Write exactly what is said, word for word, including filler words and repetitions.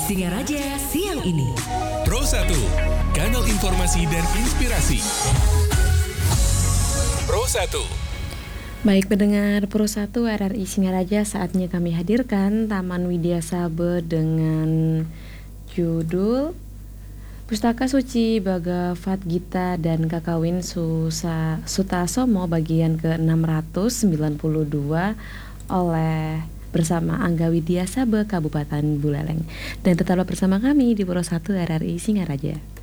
Singaraja siang ini. Pro satu, kanal informasi dan inspirasi. Pro satu. Baik pendengar Pro satu R R I Singaraja, saatnya kami hadirkan Taman Widya Sabe dengan judul Pustaka Suci Bhagavad Gita dan Kakawin Susa, Sutasomo bagian ke enam ratus sembilan puluh dua oleh bersama Angga Widya Sabe Kabupaten Buleleng. Dan tetaplah bersama kami di Pro satu R R I Singaraja.